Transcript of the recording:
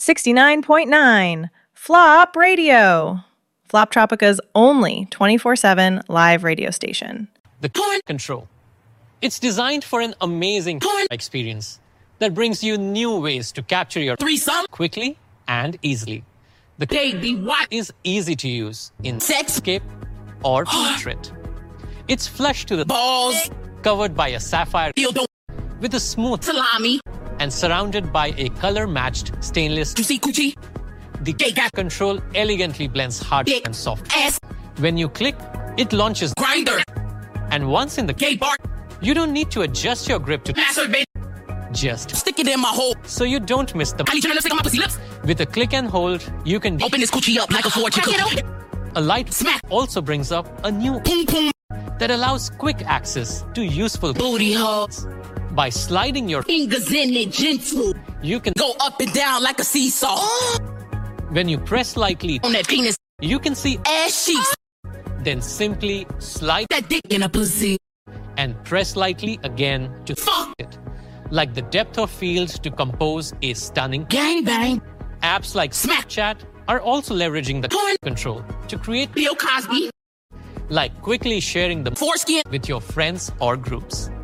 69.9 Flop Radio. Flop Tropica's only 24/7 live radio station. The Control. It's designed for an amazing experience that brings you new ways to capture your threesome quickly and easily. The Baby What is easy to use in Sexscape or Portrait. It's flush to the balls, covered by a sapphire with a smooth salami and surrounded by a color-matched stainless coochie. The Control elegantly blends hard and soft. When you click, it launches Grinder. And once in the bar, you don't need to adjust your grip to masturbate. Just stick it in my hole so you don't miss the lipstick on my pussy lips. With a click and hold, you can open this coochie up like a fortune cookie. A light smack also brings up a new boom that allows quick access to useful booty holes. By sliding your fingers in it gentle, you can go up and down like a seesaw. When you press lightly on that penis, you can see ass cheeks. Then simply slide that dick in a pussy and press lightly again to fuck it. Like the depth of field to compose a stunning gangbang. Apps like Snapchat are also leveraging the Control to create Bill Cosby, like quickly sharing the foreskin with your friends or groups.